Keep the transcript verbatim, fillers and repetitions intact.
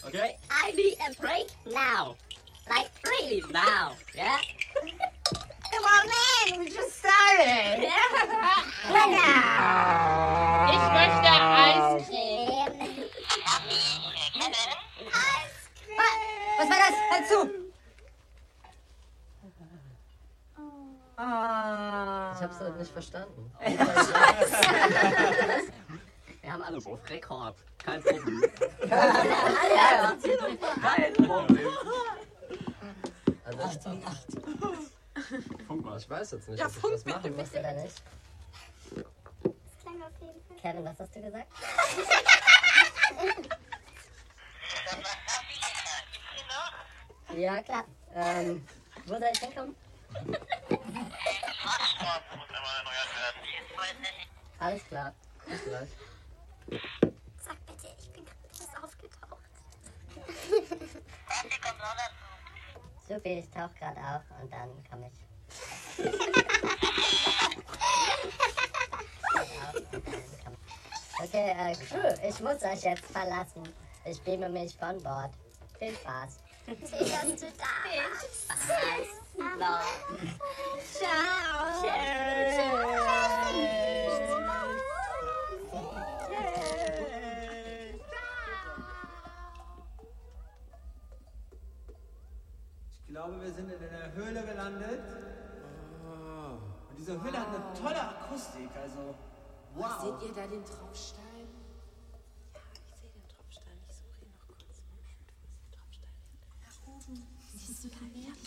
Okay? I need a break now. Like, really now. Yeah? Come on, man, we just started. Ich möchte Eiscreme. Was war das? Halt zu! Ah. Ich hab's halt nicht verstanden. Wir haben alle Rekord. Kein Problem. Ja, kein Problem. Also Achtung, Achtung. Funk mal. Ich weiß jetzt nicht, Ja, ob ich Funk das machen bitte, muss oder nicht. Das klang auf jeden Fall. Kevin, was hast du gesagt? Ja, klar. Ähm, wo soll ich hinkommen? Alles klar. Bis gleich. Sag bitte, ich bin gerade etwas aufgetaucht. Super, ich tauche gerade auf und dann komme ich. Okay, äh, Crew, ich muss euch jetzt verlassen. Ich beame mich von Bord. Viel Spaß. Schön, dass du da bist. No. Ciao. Ich glaube, wir sind in einer Höhle gelandet. Und diese Höhle hat eine tolle Akustik, also wow. Seht ihr da den Tropfstein? Ja, ich sehe den Tropfstein. Ich suche ihn noch kurz. Moment, wo ist der Tropfstein? Da oben. Siehst du da? Ja,